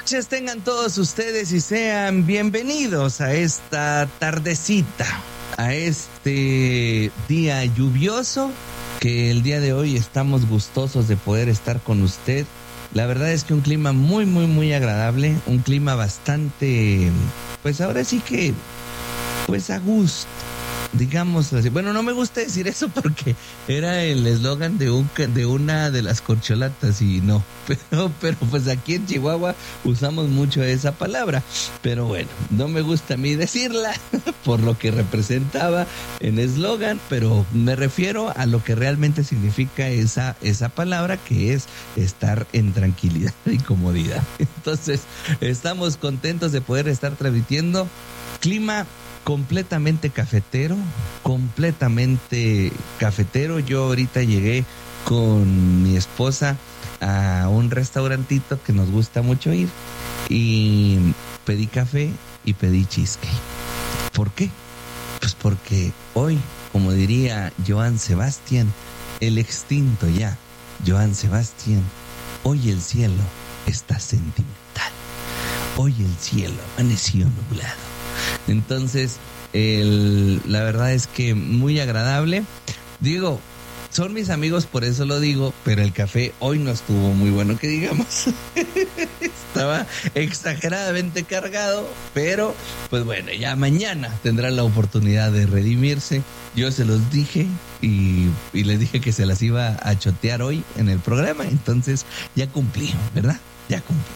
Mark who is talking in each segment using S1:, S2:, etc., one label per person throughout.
S1: noches tengan todos ustedes y sean bienvenidos a esta tardecita, a este día lluvioso que el día de hoy estamos gustosos de poder estar con usted. La verdad es que un clima muy agradable, un clima bastante, pues ahora sí que, pues a gusto. Digamos así. Bueno, no me gusta decir eso porque era el eslogan de una de las corcholatas y no, pero pues aquí en Chihuahua usamos mucho esa palabra, pero bueno, no me gusta a mí decirla por lo que representaba en eslogan, pero me refiero a lo que realmente significa esa palabra, que es estar en tranquilidad y comodidad. Entonces, estamos contentos de poder estar transmitiendo clima completamente cafetero. Yo ahorita llegué con mi esposa a un restaurantito que nos gusta mucho ir y pedí café y pedí cheesecake. ¿Por qué? Pues porque hoy, como diría Joan Sebastián, el extinto ya Joan Sebastián, hoy el cielo está sentimental. Hoy el cielo amaneció nublado. Entonces, la verdad es que muy agradable. Digo, son mis amigos, por eso lo digo, pero el café hoy no estuvo muy bueno, que digamos. Estaba exageradamente cargado, pero pues bueno, ya mañana tendrán la oportunidad de redimirse. Yo se los dije y les dije que se las iba a chotear hoy en el programa, entonces ya cumplí, ¿verdad? Ya cumplí.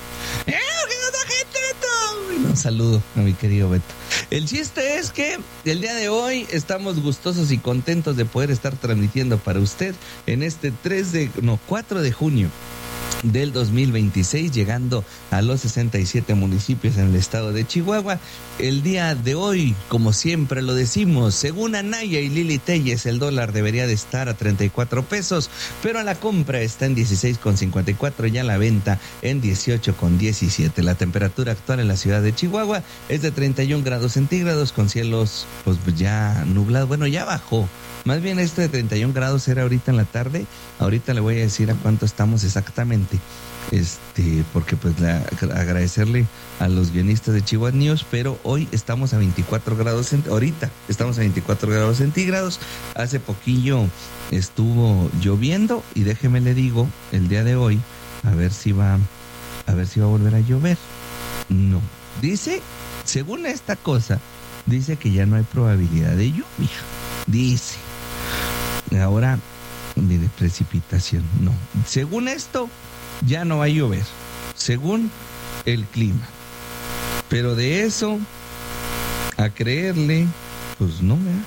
S1: Un saludo a mi querido Beto. El chiste es que el día de hoy estamos gustosos y contentos de poder estar transmitiendo para usted en este 4 de junio del 2026, llegando a los 67 municipios en el estado de Chihuahua. El día de hoy, como siempre lo decimos, según Anaya y Lili Telles, el dólar debería de estar a 34 pesos, pero a la compra está en 16,54 y a la venta en 18,17. La temperatura actual en la ciudad de Chihuahua es de 31 grados centígrados con cielos pues ya nublados. Bueno, ya bajó. Más bien este de 31 grados era ahorita en la tarde. Ahorita le voy a decir a cuánto estamos exactamente. Porque pues agradecerle a los guionistas de Chihuahua News, pero hoy estamos a 24 grados, ahorita estamos a 24 grados centígrados. Hace poquillo estuvo lloviendo y déjeme le digo, el día de hoy, a ver si va a volver a llover. No, dice, según esta cosa, dice que ya no hay probabilidad de lluvia. Dice, ahora, de precipitación, no. Según esto, ya no va a llover, según el clima. Pero de eso a creerle, pues no, ¿verdad?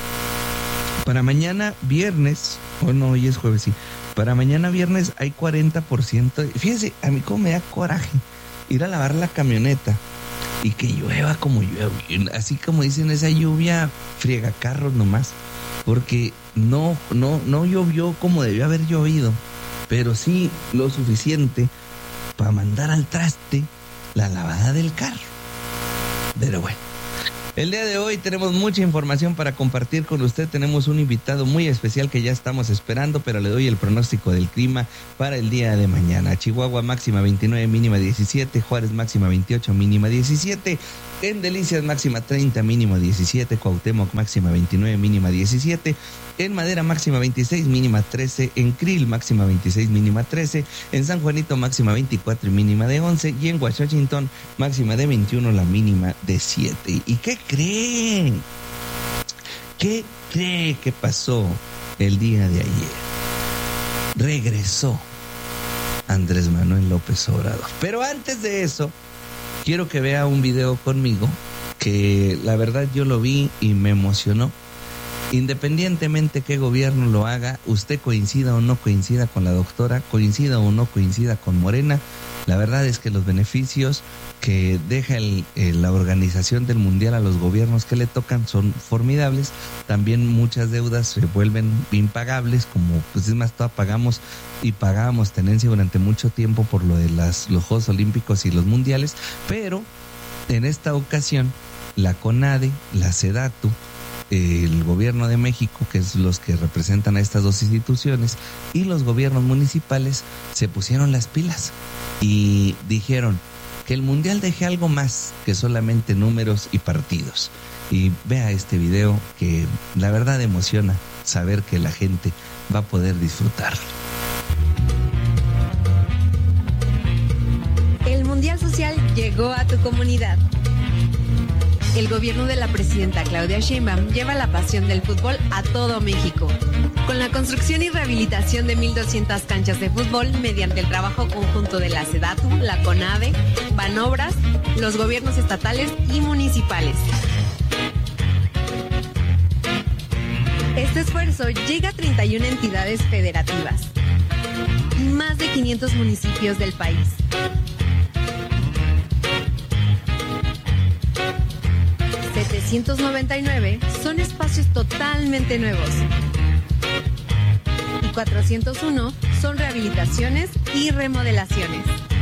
S1: Para mañana viernes, hoy es jueves, sí. Para mañana viernes hay 40%. Fíjense, a mí cómo me da coraje ir a lavar la camioneta y que llueva como llueve, así como dicen, esa lluvia friegacarros nomás, porque no llovió como debió haber llovido, pero sí lo suficiente para mandar al traste la lavada del carro. Pero bueno, el día de hoy tenemos mucha información para compartir con usted. Tenemos un invitado muy especial que ya estamos esperando, pero le doy el pronóstico del clima para el día de mañana. Chihuahua máxima 29, mínima 17. Juárez máxima 28, mínima 17. En Delicias máxima 30, mínima 17. Cuauhtémoc máxima 29, mínima 17. En Madera máxima 26, mínima 13. En Krill máxima 26, mínima 13. En San Juanito máxima 24 y mínima de 11. Y en Washington máxima de 21, la mínima de 7. ¿Y qué creen? ¿Qué cree que pasó el día de ayer? Regresó Andrés Manuel López Obrador. Pero antes de eso, quiero que vea un video conmigo que la verdad yo lo vi y me emocionó. Independientemente qué gobierno lo haga, usted coincida o no coincida con la doctora, coincida o no coincida con Morena, la verdad es que los beneficios que deja la organización del Mundial a los gobiernos que le tocan son formidables. También muchas deudas se vuelven impagables, como pues es más, pagábamos tenencia durante mucho tiempo por lo de los Juegos Olímpicos y los Mundiales, pero en esta ocasión la CONADE, la SEDATU, el gobierno de México, que es los que representan a estas dos instituciones, y los gobiernos municipales se pusieron las pilas y dijeron: que el Mundial deje algo más que solamente números y partidos. Y vea este video que la verdad emociona saber que la gente va a poder disfrutar.
S2: El Mundial Social llegó a tu comunidad. El gobierno de la presidenta Claudia Sheinbaum lleva la pasión del fútbol a todo México, con la construcción y rehabilitación de 1,200 canchas de fútbol mediante el trabajo conjunto de la SEDATU, la CONADE, Banobras, los gobiernos estatales y municipales. Este esfuerzo llega a 31 entidades federativas y más de 500 municipios del país. ...799 son espacios totalmente nuevos y 401 son rehabilitaciones y remodelaciones.